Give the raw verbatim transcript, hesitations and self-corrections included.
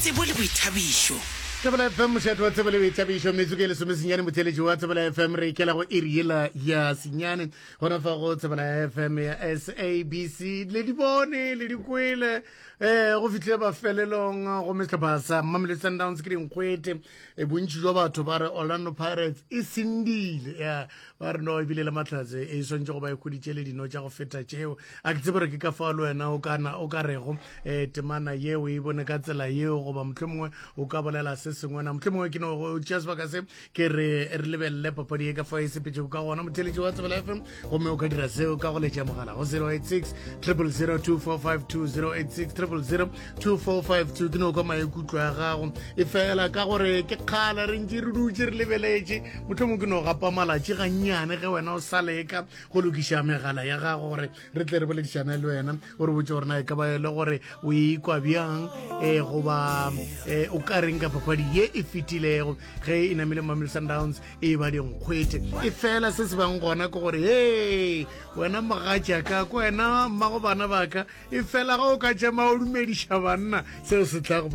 tsebo le boithabišo Tsebela F M moshato wa tsebele boithabišo metsuke le some senyane motheletši wa tsebela F M re ikela go iriela ya senyane gona fa go tsebela F M ya S A B C le di bone le di kwele eh go fitlhe ba felelong go metlhopha sa Mamelodi Sundowns ke dinkgwete e bontši jwa batho ba re Orlando Pirates e sindile ya ba re no ebile le matlatse e swantse go ba e khuditše le dino tša go feta tšeo a ke tsebe re ke ka fa le wena o kana o ka rego eh temana yeo e bone ka tsela yeo goba mohlomongwe o ka bolela se sengwe na mohlomongwe ke no go tšea sebaka se ke re re lebelele papadi e ka fa e sepetšego ka gona motheletši wa tsebela F M gomme o ka dira seo ka go letša mogala go zero eight six zero zero zero two four five two zero eight six zero zero zero two four five two ke no ka maikutlo ya gago e fela ka gore ke kgala re ntse re dutse re lebeletše mohlomongwe ke no gapa malatši gannyane ge wena o sa leka go lokiša megala ya gago gore re tle re boledišane le wena gore botse gore na e ka ba le gore o ikwa bjang um goba um o ka reng ka papadi ye e fetilego ge e namile Mamelodi Sundowns e ba dinkgwete e fela se se bang gona ke gore he wena mogatšaka ko wena mmago bana baka e fela ga o ka tšema o dumediša banna seo se tla go